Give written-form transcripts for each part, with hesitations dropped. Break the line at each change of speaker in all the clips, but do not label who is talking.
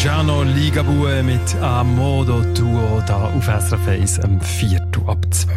Luciano Ligabue mit «A Modo Tuo» da auf SRF 1 am 4:02.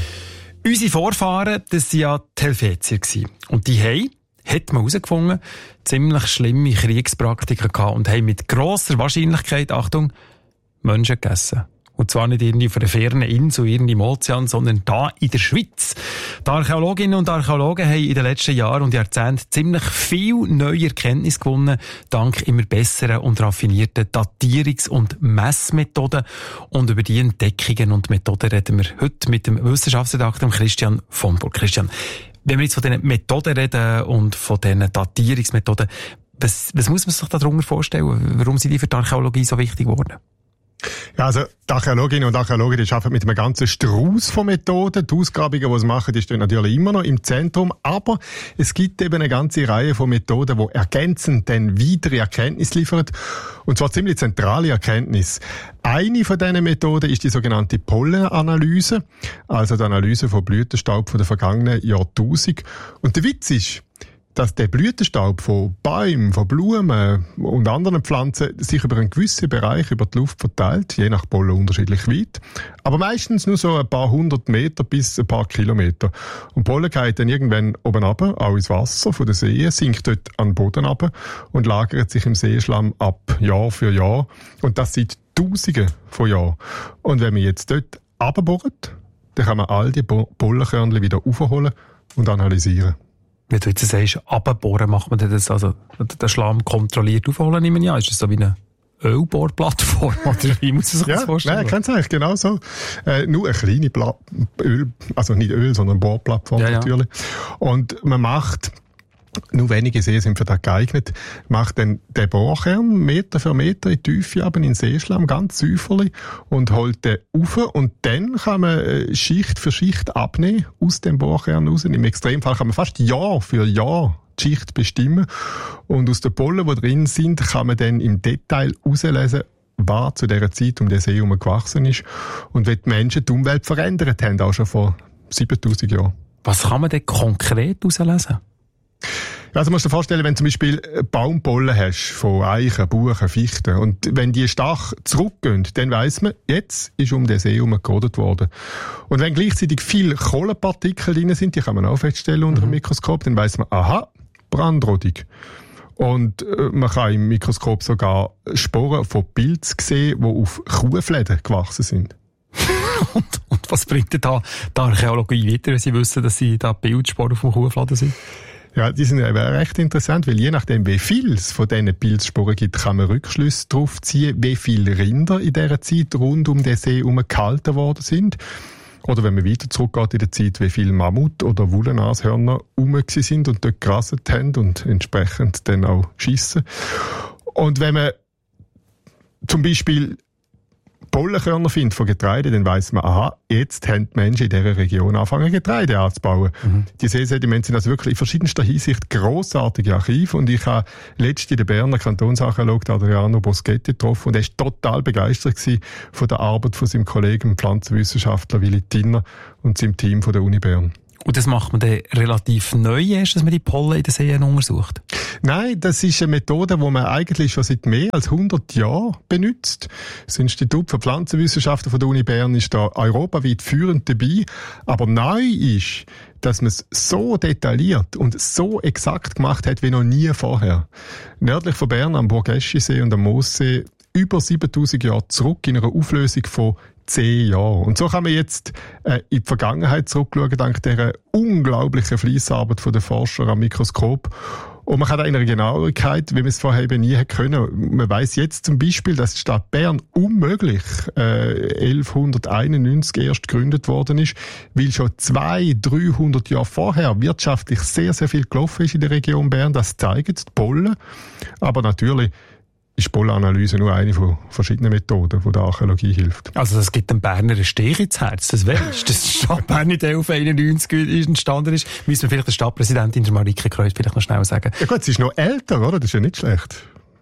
Unsere Vorfahren, das waren ja die Helvetier. Und die haben, hat man herausgefunden, ziemlich schlimme Kriegspraktiken gehabt und haben mit grosser Wahrscheinlichkeit, Achtung, Menschen gegessen. Und zwar nicht irgendwie auf einer fernen Insel, irgendwie im Ozean, sondern da in der Schweiz. Die Archäologinnen und Archäologen haben in den letzten Jahren und Jahrzehnten ziemlich viel neue Erkenntnisse gewonnen, dank immer besseren und raffinierten Datierungs- und Messmethoden. Und über diese Entdeckungen und Methoden reden wir heute mit dem Wissenschaftsredakteur Christian von Burg. Christian, wenn wir jetzt von diesen Methoden reden und von diesen Datierungsmethoden, was muss man sich darunter vorstellen? Warum sind die für die Archäologie so wichtig geworden?
Ja, also die Archäologinnen und Archäologen, die arbeiten mit einem ganzen Strauß von Methoden. Die Ausgrabungen, die sie machen, die stehen natürlich immer noch im Zentrum. Aber es gibt eben eine ganze Reihe von Methoden, die ergänzend dann weitere Erkenntnisse liefern. Und zwar ziemlich zentrale Erkenntnisse. Eine von diesen Methoden ist die sogenannte Pollenanalyse. Also die Analyse von Blütenstaub von den vergangenen Jahrtausenden. Und der Witz ist, dass der Blütenstaub von Bäumen, von Blumen und anderen Pflanzen sich über einen gewissen Bereich über die Luft verteilt, je nach Pollen unterschiedlich weit, aber meistens nur so ein paar 100 Meter bis ein paar Kilometer. Und Pollen geht dann irgendwann oben runter, auch ins Wasser von den Seen, sinkt dort an den Boden runter und lagert sich im Seeschlamm ab, Jahr für Jahr. Und das seit Tausenden von Jahren. Und wenn man jetzt dort runterbohrt, dann kann man all die Pollenkörnchen wieder aufholen und analysieren.
Wenn du jetzt sagst, abbohren, macht man das, also den Schlamm kontrolliert aufholen, nehme ich an? Ist das so wie eine Ölbohrplattform? Oder wie muss man sich das vorstellen?
Ja, ganz eigentlich genau so. Nur eine kleine Öl, also nicht Öl, sondern Bohrplattform natürlich. Und man macht, nur wenige Seen sind für das geeignet, macht dann den Bohrkern Meter für Meter in die Tiefe in den Seeschlamm, ganz säuferlich, und holt den rauf. Und dann kann man Schicht für Schicht abnehmen aus dem Bohrkern raus. Im Extremfall kann man fast Jahr für Jahr die Schicht bestimmen. Und aus den Pollen, die drin sind, kann man dann im Detail herauslesen, was zu dieser Zeit um den See herum gewachsen ist. Und wie die Menschen die Umwelt verändert haben, auch schon vor 7000 Jahren.
Was kann man denn konkret herauslesen?
Also musst du dir vorstellen, wenn du zum Beispiel Baumpollen hast von Eichen, Buchen, Fichten, und wenn die stark zurückgehen, dann weiss man, jetzt ist um den See herum gerodet worden. Und wenn gleichzeitig viele Kohlenpartikel drin sind, die kann man auch feststellen unter dem Mikroskop, dann weiss man, aha, Brandrodung. Und man kann im Mikroskop sogar Sporen von Pilzen sehen, die auf Kuhfläden gewachsen sind.
und was bringt denn da die Archäologie weiter, wenn sie wissen, dass sie da Pilzsporen vom Kuhfladen sind?
Ja, die sind eben recht interessant, weil je nachdem, wie viel es von diesen Pilzsporen gibt, kann man Rückschlüsse darauf ziehen, wie viele Rinder in dieser Zeit rund um den See herum gehalten worden sind. Oder wenn man weiter zurückgeht in der Zeit, wie viele Mammut- oder Wollennashörner rum sind und dort gerasselt haben und entsprechend dann auch schiessen. Und wenn man zum Beispiel Pollenkörner findet von Getreide, dann weiss man, aha, jetzt haben die Menschen in dieser Region angefangen, Getreide anzubauen. Die Seesedimente sind also wirklich in verschiedenster Hinsicht grossartige Archive, und ich habe letztens den Berner Kantonsarchäologen Adriano Boschetti getroffen, und er war total begeistert von der Arbeit von seinem Kollegen Pflanzenwissenschaftler Willi Tinner und seinem Team von der Uni Bern.
Und das macht man dann relativ neu erst, dass man die Pollen in den Seen untersucht?
Nein, das ist eine Methode, die man eigentlich schon seit mehr als 100 Jahren benutzt. Das Institut für Pflanzenwissenschaften von der Uni Bern ist da europaweit führend dabei. Aber neu ist, dass man es so detailliert und so exakt gemacht hat wie noch nie vorher. Nördlich von Bern am Burgeschisee und am Moossee über 7000 Jahre zurück in einer Auflösung von 10 Jahre. Und so kann man jetzt in die Vergangenheit zurückschauen, dank dieser unglaublichen Fleissarbeit der Forscher am Mikroskop. Und man kann da in einer Genauigkeit, wie man es vorher eben nie hätte können. Man weiss jetzt zum Beispiel, dass die Stadt Bern unmöglich 1191 erst gegründet worden ist, weil schon 200-300 Jahre vorher wirtschaftlich sehr, sehr viel gelaufen ist in der Region Bern. Das zeigen die Pollen. Aber natürlich ist Pollenanalyse nur eine von verschiedenen Methoden, die der Archäologie hilft.
Also das gibt dem Berner einen Stich ins Herz, das weisst du. Dass die Stadt Bern in 1191 entstanden ist, müssen wir vielleicht der Stadtpräsidentin der Marike Kreuz vielleicht noch schnell sagen.
Ja gut, sie ist noch älter, oder? Das ist ja nicht schlecht.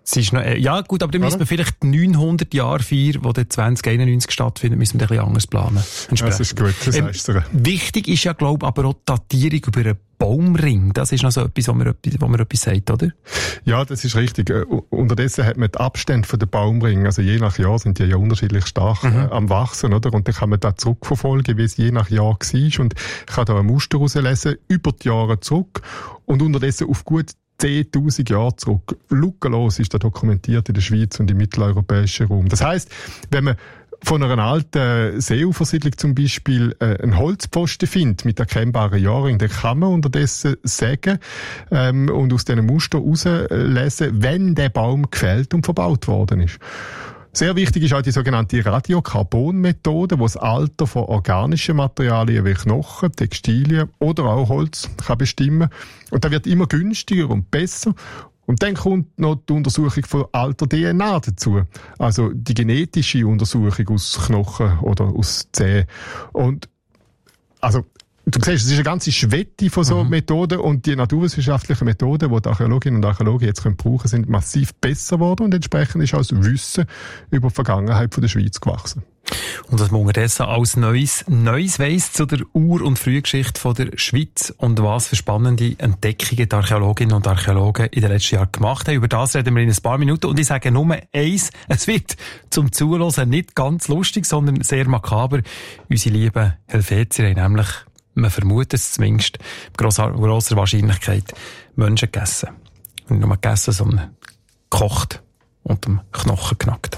Es ist noch, ja gut, aber dann müssen wir vielleicht 900 Jahre feiern, die dann 2091 stattfinden, müssen wir ein bisschen anders planen.
Das ist gut, das heißt
wichtig ist ja, glaube ich, aber auch die Datierung über einen Baumring. Das ist noch so etwas, wo man etwas sagt, oder?
Ja, das ist richtig. Unterdessen hat man die Abstände von den Baumringen, also je nach Jahr sind die ja unterschiedlich stark am Wachsen, oder? Und dann kann man da zurückverfolgen, wie es je nach Jahr war und kann da ein Muster herauslesen, über die Jahre zurück und unterdessen auf gut 10.000 Jahre zurück. Lückenlos ist da dokumentiert in der Schweiz und im mitteleuropäischen Raum. Das heisst, wenn man von einer alten Seeufersiedlung zum Beispiel einen Holzpfosten findet mit erkennbaren Jahren, dann kann man unterdessen sagen und aus diesen Mustern herauslesen, wenn der Baum gefällt und verbaut worden ist. Sehr wichtig ist auch die sogenannte Radiokarbon-Methode, die das Alter von organischen Materialien wie Knochen, Textilien oder auch Holz kann bestimmen. Und das wird immer günstiger und besser. Und dann kommt noch die Untersuchung von alter DNA dazu. Also die genetische Untersuchung aus Knochen oder aus Zähnen. Und also du siehst, es ist eine ganze Schwette von so Methoden und die naturwissenschaftlichen Methoden, die Archäologinnen und Archäologen jetzt brauchen können, sind massiv besser geworden und entsprechend ist auch das Wissen über die Vergangenheit von der Schweiz gewachsen.
Und was man unterdessen als Neues weiss zu der Ur- und Frühgeschichte von der Schweiz und was für spannende Entdeckungen die Archäologinnen und Archäologen in den letzten Jahren gemacht haben. Über das reden wir in ein paar Minuten und ich sage nur eins, es wird zum Zuhören nicht ganz lustig, sondern sehr makaber. Unsere lieben Helvetier haben nämlich, man vermutet es zumindest, mit grosser Wahrscheinlichkeit Menschen gegessen. Nicht nur gegessen, sondern gekocht und am Knochen genackt.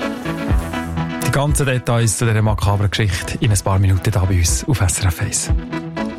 Die ganzen Details zu dieser makabren Geschichte in ein paar Minuten da bei uns auf SRF 1.